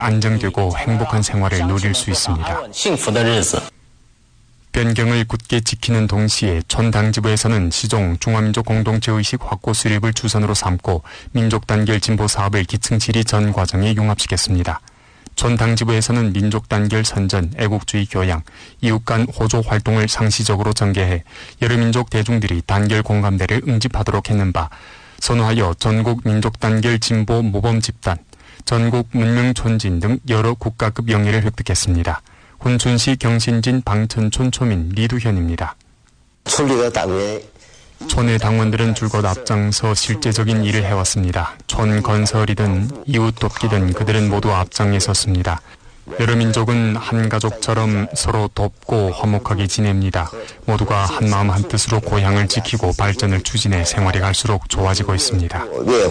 안정되고 행복한 생활을 누릴 수 있습니다. 변경을 굳게 지키는 동시에 촌당지부에서는 시종 중화민족 공동체의식 확고 수립을 주선으로 삼고 민족단결 진보 사업을 기층 질의 전 과정에 융합시켰습니다. 촌당지부에서는 민족단결 선전, 애국주의 교양, 이웃 간 호조 활동을 상시적으로 전개해 여러 민족 대중들이 단결 공감대를 응집하도록 했는 바 선호하여 전국 민족단결 진보 모범 집단, 전국 문명촌진 등 여러 국가급 영예를 획득했습니다. 훈춘시 경신진 방천촌 초민 리두현입니다. 촌의 당원들은 줄곧 앞장서 실제적인 일을 해왔습니다. 촌 건설이든 이웃 돕기든 그들은 모두 앞장에 섰습니다. 여러 민족은 한 가족처럼 서로 돕고 화목하게 지냅니다. 모두가 한마음 한뜻으로 고향을 지키고 발전을 추진해 생활이 갈수록 좋아지고 있습니다.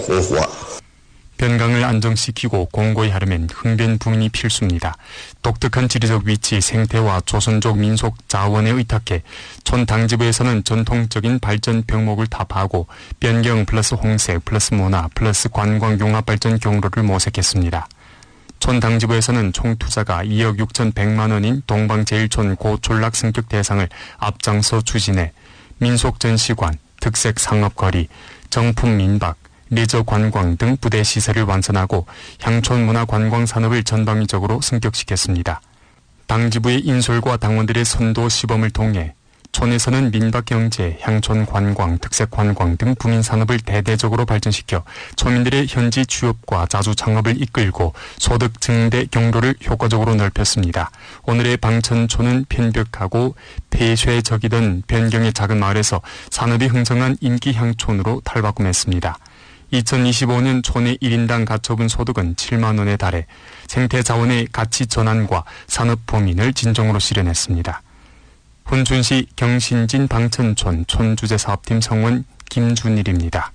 변강을 안정시키고 공고히 하려면 흥변 부민이 필수입니다. 독특한 지리적 위치, 생태와 조선족 민속 자원에 의탁해 촌당지부에서는 전통적인 발전 병목을 타파하고 변경 플러스 홍색 플러스 문화 플러스 관광 융합 발전 경로를 모색했습니다. 촌당지부에서는 총 투자가 2억 6,100만 원인 동방제일촌 고촌락 승격 대상을 앞장서 추진해 민속전시관, 특색 상업거리, 정품 민박, 레저 관광 등 부대 시설을 완성하고 향촌 문화 관광 산업을 전방위적으로 승격시켰습니다. 당지부의 인솔과 당원들의 선도 시범을 통해 촌에서는 민박 경제, 향촌 관광, 특색 관광 등 부민 산업을 대대적으로 발전시켜 초민들의 현지 취업과 자주 창업을 이끌고 소득 증대 경로를 효과적으로 넓혔습니다. 오늘의 방천촌은 편벽하고 폐쇄적이던 변경의 작은 마을에서 산업이 흥성한 인기 향촌으로 탈바꿈했습니다. 2025년 촌의 1인당 가처분 소득은 7만 원에 달해 생태 자원의 가치 전환과 산업 범인을 진정으로 실현했습니다. 훈춘시 경신진 방천촌 촌주제사업팀 성원 김준일입니다.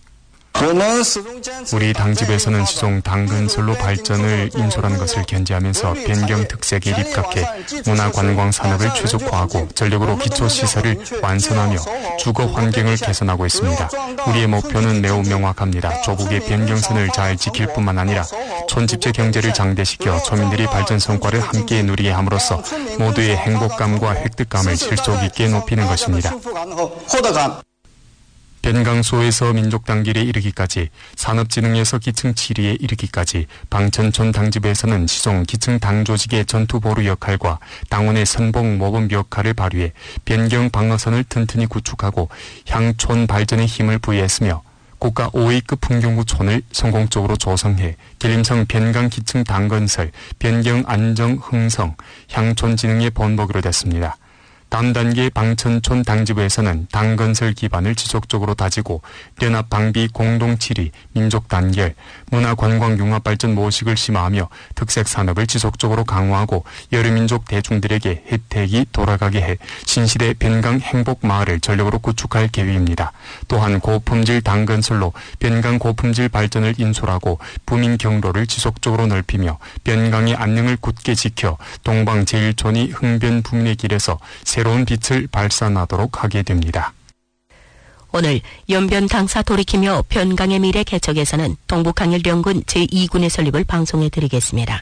우리 당지부에서는 시종 당근설로 발전을 인솔한 것을 견지하면서 변경 특색에 입각해 문화관광 산업을 최적화하고 전력으로 기초시설을 완성하며 주거 환경을 개선하고 있습니다. 우리의 목표는 매우 명확합니다. 조국의 변경선을 잘 지킬 뿐만 아니라 촌집체 경제를 장대시켜 초민들이 발전 성과를 함께 누리게 함으로써 모두의 행복감과 획득감을 실속 있게 높이는 것입니다. 변강소에서 민족단결에 이르기까지, 산업진흥에서 기층 지리에 이르기까지 방천촌 당지부에서는 시종 기층 당조직의 전투보루 역할과 당원의 선봉 모범 역할을 발휘해 변경 방어선을 튼튼히 구축하고 향촌 발전에 힘을 부여했으며 국가 5위급 풍경구촌을 성공적으로 조성해 계림성 변강 기층 당건설, 변경 안정 흥성, 향촌 진흥의 본보기로 됐습니다. 다음 단계 방천촌 당지부에서는 당건설 기반을 지속적으로 다지고 연합 방비 공동 질의, 민족 단결, 문화 관광 융합 발전 모식을 심화하며 특색 산업을 지속적으로 강화하고 여러 민족 대중들에게 혜택이 돌아가게 해 신시대 변강 행복 마을을 전력으로 구축할 계획입니다. 또한 고품질 당건설로 변강 고품질 발전을 인솔하고 부민 경로를 지속적으로 넓히며 변강의 안녕을 굳게 지켜 동방 제일촌이 흥변 부민의 길에서 새로운 빛을 발산하도록 하게 됩니다. 오늘 연변 당사 돌이키며 변강의 미래 개척에서는 동북항일연군 제2군의 설립을 방송해 드리겠습니다.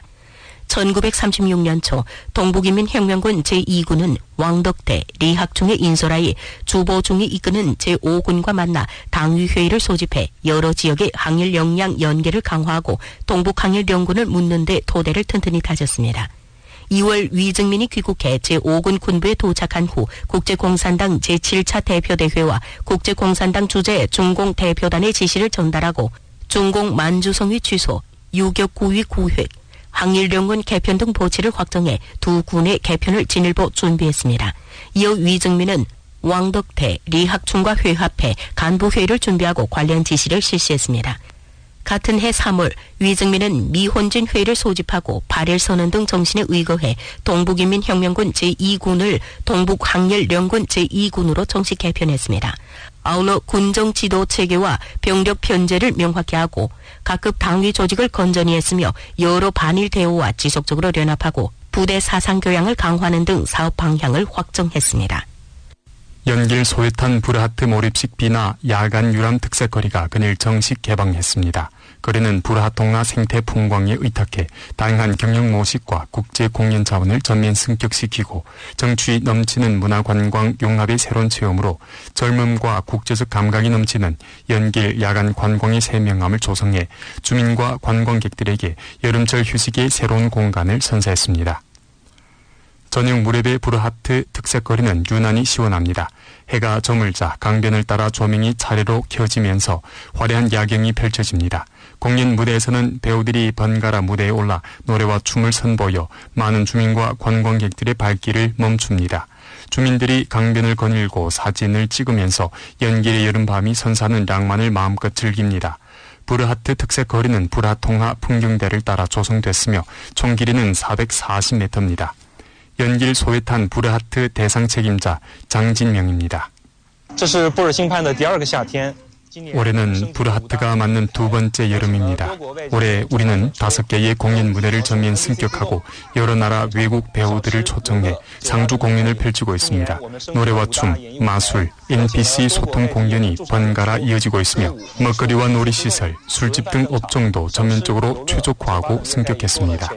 1936년 초 동북인민혁명군 제2군은 왕덕대, 리학중의 인솔하에 주보중이 이끄는 제5군과 만나 당위회의를 소집해 여러 지역의 항일 역량 연계를 강화하고 동북항일연군을 묻는 데 토대를 튼튼히 다졌습니다. 2월 위증민이 귀국해 제5군 군부에 도착한 후 국제공산당 제7차 대표대회와 국제공산당 주재 중공대표단의 지시를 전달하고 중공 만주성위 취소, 유격구위 구획, 항일연군 개편 등 보치를 확정해 두 군의 개편을 진일보 준비했습니다. 이어 위증민은 왕덕대, 리학춘과 회합해 간부회의를 준비하고 관련 지시를 실시했습니다. 같은 해 3월 위증민은 미혼진 회의를 소집하고 발일선언 등 정신에 의거해 동북인민혁명군 제2군을 동북항일연군 제2군으로 정식 개편했습니다. 아울러 군정 지도 체계와 병력 편제를 명확히 하고 각급 당위 조직을 건전히 했으며 여러 반일 대우와 지속적으로 연합하고 부대 사상 교양을 강화하는 등 사업 방향을 확정했습니다. 연길 소외탄 브라하트 몰입식 비나 야간 유람 특색거리가 그늘 정식 개방했습니다. 특색거리는 불하통화 생태 풍광에 의탁해 다양한 경영 모식과 국제 공연 자원을 전면 승격시키고 정취 넘치는 문화관광 융합의 새로운 체험으로 젊음과 국제적 감각이 넘치는 연길 야간 관광의 새명함을 조성해 주민과 관광객들에게 여름철 휴식의 새로운 공간을 선사했습니다. 저녁 무렵의 부르하트 특색거리는 유난히 시원합니다. 해가 저물자 강변을 따라 조명이 차례로 켜지면서 화려한 야경이 펼쳐집니다. 공연 무대에서는 배우들이 번갈아 무대에 올라 노래와 춤을 선보여 많은 주민과 관광객들의 발길을 멈춥니다. 주민들이 강변을 거닐고 사진을 찍으면서 연길의 여름밤이 선사하는 낭만을 마음껏 즐깁니다. 부르하트 특색거리는 불하통화 풍경대를 따라 조성됐으며 총 길이는 440m입니다. 연길 소외탄 부르하트 대상 책임자 장진명입니다. 올해는 부르하트가 맞는 두 번째 여름입니다. 올해 우리는 5개의 공연 무대를 전면 승격하고 여러 나라 외국 배우들을 초청해 상주 공연을 펼치고 있습니다. 노래와 춤, 마술, NPC 소통 공연이 번갈아 이어지고 있으며 먹거리와 놀이시설, 술집 등 업종도 전면적으로 최적화하고 승격했습니다.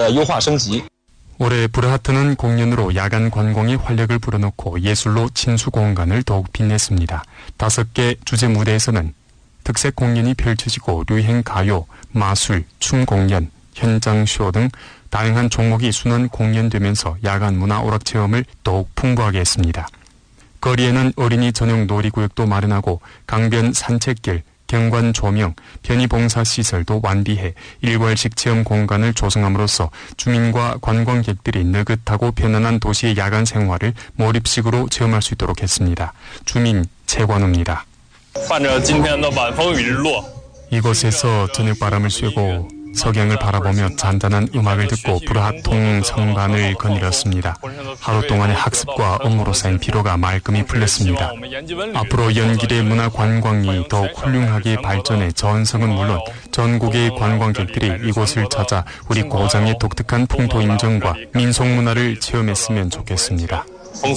올해 부르하트는 공연으로 야간 관광에 활력을 불어넣고 예술로 친수 공간을 더욱 빛냈습니다. 5개 주제 무대에서는 특색 공연이 펼쳐지고 류행 가요, 마술, 춤 공연, 현장 쇼 등 다양한 종목이 순원 공연되면서 야간 문화 오락 체험을 더욱 풍부하게 했습니다. 거리에는 어린이 전용 놀이구역도 마련하고 강변 산책길, 경관 조명, 편의봉사시설도 완비해 일괄식 체험 공간을 조성함으로써 주민과 관광객들이 느긋하고 편안한 도시의 야간 생활을 몰입식으로 체험할 수 있도록 했습니다. 주민 최관우입니다. 이곳에서 저녁바람을 쐬고 석양을 바라보며 잔잔한 음악을 듣고 부르하통 성반을 거닐었습니다. 하루 동안의 학습과 업무로 쌓인 피로가 말끔히 풀렸습니다. 앞으로 연길의 문화 관광이 더욱 훌륭하게 발전해 전성은 물론 전국의 관광객들이 이곳을 찾아 우리 고장의 독특한 풍토 인정과 민속 문화를 체험했으면 좋겠습니다.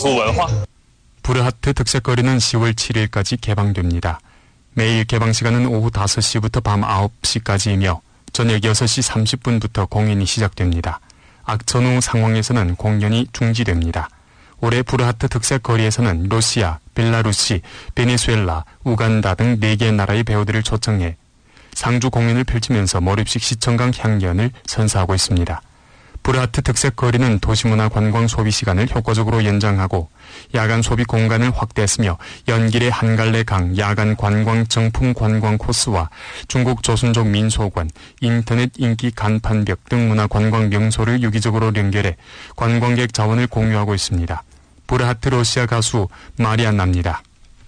부르하트 특색거리는 10월 7일까지 개방됩니다. 매일 개방 시간은 오후 5시부터 밤 9시까지이며 저녁 6시 30분부터 공연이 시작됩니다. 악천 후 상황에서는 공연이 중지됩니다. 올해 부르하트 특색 거리에서는 러시아, 벨라루시, 베네수엘라, 우간다 등 4개 나라의 배우들을 초청해 상주 공연을 펼치면서 몰입식 시청각 향연을 선사하고 있습니다. 부르하트 특색 거리는 도시문화 관광 소비 시간을 효과적으로 연장하고 야간 소비 공간을 확대했으며 연길의 한갈래 강 야간 관광 정품 관광 코스와 중국 조선족 민속원, 인터넷 인기 간판벽 등 문화 관광 명소를 유기적으로 연결해 관광객 자원을 공유하고 있습니다. 부르하트 러시아 가수 마리안나입니다.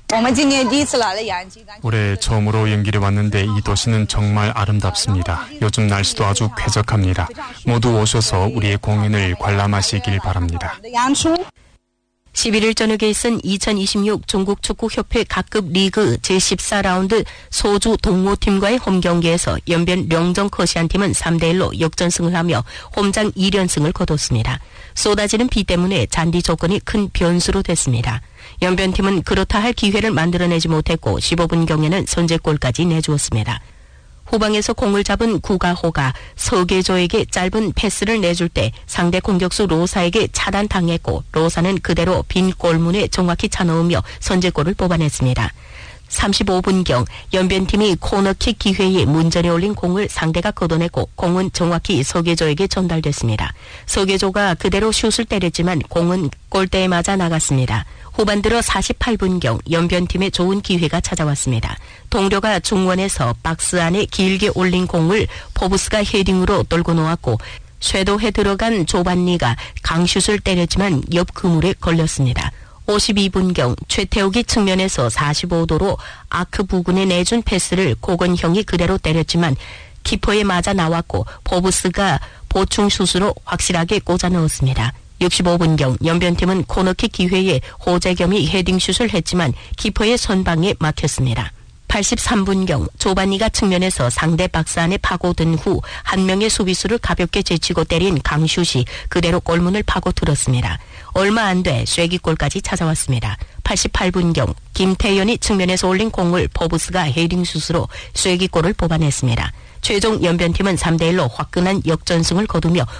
올해 처음으로 연길에 왔는데 이 도시는 정말 아름답습니다. 요즘 날씨도 아주 쾌적합니다. 모두 오셔서 우리의 공연을 관람하시길 바랍니다. 11일 저녁에 있은 2026 중국축구협회 각급 리그 제14라운드 소주 동호팀과의 홈경기에서 연변 령정 커시안팀은 3대1로 역전승을 하며 홈장 2연승을 거뒀습니다. 쏟아지는 비 때문에 잔디 조건이 큰 변수로 됐습니다. 연변팀은 그렇다 할 기회를 만들어내지 못했고 15분경에는 선제골까지 내주었습니다. 후방에서 공을 잡은 구가호가 서계조에게 짧은 패스를 내줄 때 상대 공격수 로사에게 차단당했고 로사는 그대로 빈 골문에 정확히 차넣으며 선제골을 뽑아냈습니다. 35분경 연변팀이 코너킥 기회에 문전에 올린 공을 상대가 걷어내고 공은 정확히 서계조에게 전달됐습니다. 서계조가 그대로 슛을 때렸지만 공은 골대에 맞아 나갔습니다. 후반 들어 48분경 연변팀에 좋은 기회가 찾아왔습니다. 동료가 중원에서 박스 안에 길게 올린 공을 포브스가 헤딩으로 돌고 놓았고 쇄도해 들어간 조반니가 강슛을 때렸지만 옆 그물에 걸렸습니다. 52분경 최태욱이 측면에서 45도로 아크 부근에 내준 패스를 고건형이 그대로 때렸지만 키퍼에 맞아 나왔고 포브스가 보충 슛으로 확실하게 꽂아 넣었습니다. 65분경 연변팀은 코너킥 기회에 호재겸이 헤딩슛을 했지만 키퍼의 선방에 막혔습니다. 83분경 조반니가 측면에서 상대 박스 안에 파고든 후 한 명의 수비수를 가볍게 제치고 때린 강슛이 그대로 골문을 파고들었습니다. 얼마 안 돼 쐐기골까지 찾아왔습니다. 88분경 김태현이 측면에서 올린 공을 포브스가 헤딩 슛으로 쐐기골을 뽑아냈습니다. 최종 연변팀은 3대1로 화끈한 역전승을 거두며